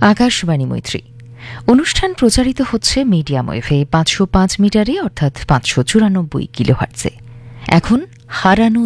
আকাশবাণী মৈত্রী অনুষ্ঠান প্রচারিত হচ্ছে মিডিয়াম ওয়েভে 505 মিটারে অর্থাৎ 594 কিলোহার্টজে। এখন হারানো